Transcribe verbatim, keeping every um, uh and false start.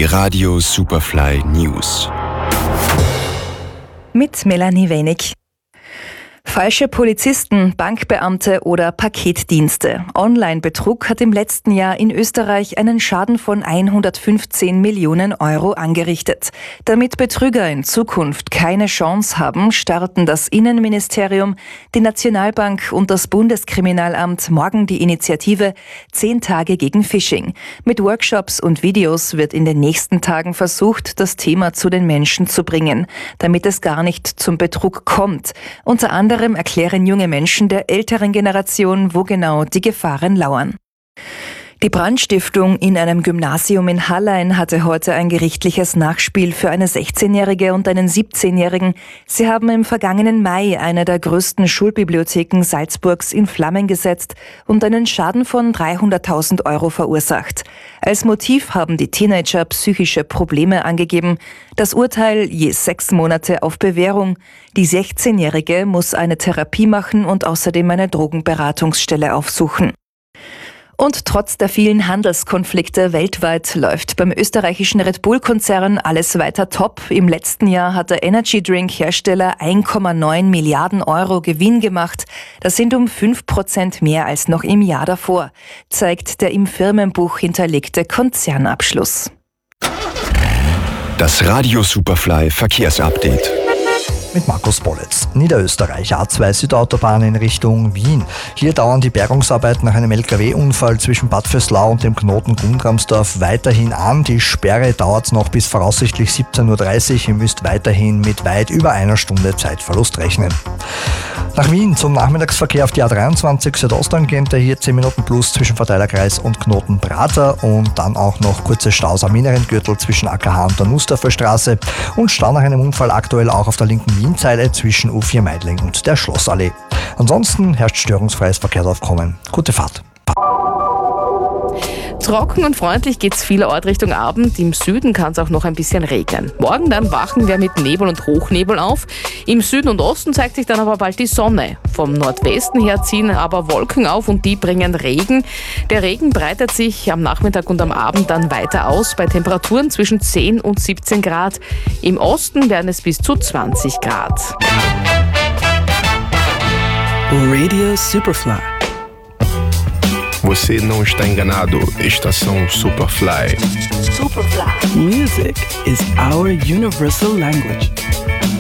Die Radio Superfly News. Mit Melanie Wenig. Falsche Polizisten, Bankbeamte oder Paketdienste. Online-Betrug hat im letzten Jahr in Österreich einen Schaden von hundertfünfzehn Millionen Euro angerichtet. Damit Betrüger in Zukunft keine Chance haben, starten das Innenministerium, die Nationalbank und das Bundeskriminalamt morgen die Initiative zehn Tage gegen Phishing. Mit Workshops und Videos wird in den nächsten Tagen versucht, das Thema zu den Menschen zu bringen, damit es gar nicht zum Betrug kommt. Unter anderem erklären junge Menschen der älteren Generation, wo genau die Gefahren lauern. Die Brandstiftung in einem Gymnasium in Hallein hatte heute ein gerichtliches Nachspiel für eine sechzehnjährige und einen siebzehnjährigen. Sie haben im vergangenen Mai eine der größten Schulbibliotheken Salzburgs in Flammen gesetzt und einen Schaden von dreihunderttausend Euro verursacht. Als Motiv haben die Teenager psychische Probleme angegeben. Das Urteil je sechs Monate auf Bewährung. Die sechzehnjährige muss eine Therapie machen und außerdem eine Drogenberatungsstelle aufsuchen. Und trotz der vielen Handelskonflikte weltweit läuft beim österreichischen Red Bull-Konzern alles weiter top. Im letzten Jahr hat der Energy-Drink-Hersteller eins Komma neun Milliarden Euro Gewinn gemacht. Das sind um fünf Prozent mehr als noch im Jahr davor, zeigt der im Firmenbuch hinterlegte Konzernabschluss. Das Radio Superfly Verkehrsupdate. Mit Markus Bollitz. Niederösterreich A zwei Südautobahn in Richtung Wien. Hier dauern die Bergungsarbeiten nach einem L K W-Unfall zwischen Bad Vöslau und dem Knoten Gundramsdorf weiterhin an. Die Sperre dauert noch bis voraussichtlich siebzehn Uhr dreißig. Ihr müsst weiterhin mit weit über einer Stunde Zeitverlust rechnen. Nach Wien zum Nachmittagsverkehr auf die A dreiundzwanzig Südostangente, hier zehn Minuten plus zwischen Verteilerkreis und Knoten Prater und dann auch noch kurze Staus am inneren Gürtel zwischen A K H und der Nussdorfer Straße und Stau nach einem Unfall aktuell auch auf der linken Wienzeile zwischen U vier Meidling und der Schlossallee. Ansonsten herrscht störungsfreies Verkehrsaufkommen. Gute Fahrt. Trocken und freundlich geht's vielerorts Richtung Abend. Im Süden kann es auch noch ein bisschen regnen. Morgen dann wachen wir mit Nebel und Hochnebel auf. Im Süden und Osten zeigt sich dann aber bald die Sonne. Vom Nordwesten her ziehen aber Wolken auf und die bringen Regen. Der Regen breitet sich am Nachmittag und am Abend dann weiter aus bei Temperaturen zwischen zehn und siebzehn Grad. Im Osten werden es bis zu zwanzig Grad. Radio Superfly. Você não está enganado. Estação Superfly. Superfly. Music is our universal language.